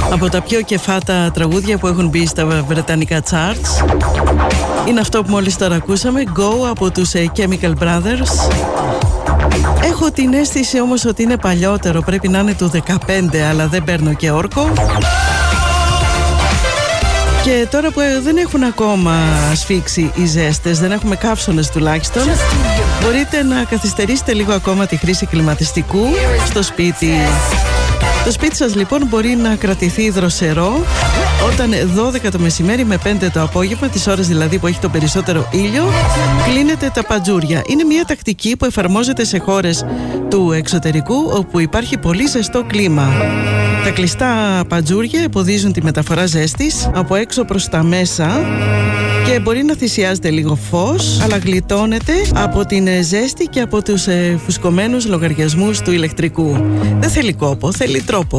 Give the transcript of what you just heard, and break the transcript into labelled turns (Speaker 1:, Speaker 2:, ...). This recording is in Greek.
Speaker 1: Από τα πιο κεφάτα τραγούδια που έχουν μπει στα βρετανικά charts είναι αυτό που μόλις τώρα ακούσαμε, Go από τους Chemical Brothers. Έχω την αίσθηση όμως ότι είναι παλιότερο, πρέπει να είναι του 15, αλλά δεν παίρνω και όρκο. Και τώρα που δεν έχουν ακόμα σφίξει οι ζέστες, δεν έχουμε καύσωνες τουλάχιστον, μπορείτε να καθυστερήσετε λίγο ακόμα τη χρήση κλιματιστικού στο σπίτι. Το σπίτι σας λοιπόν μπορεί να κρατηθεί δροσερό όταν 12 το μεσημέρι με 5 το απόγευμα, τις ώρες δηλαδή που έχει το περισσότερο ήλιο, κλείνετε τα παντζούρια. Είναι μια τακτική που εφαρμόζεται σε χώρες του εξωτερικού όπου υπάρχει πολύ ζεστό κλίμα. Τα κλειστά παντζούρια εμποδίζουν τη μεταφορά ζέστης από έξω προς τα μέσα και μπορεί να θυσιάζετε λίγο φως, αλλά γλιτώνετε από την ζέστη και από τους φουσκωμένους λογαριασμούς του ηλεκτρικού. Δεν θέλει κόπο, θέλει τρόπο.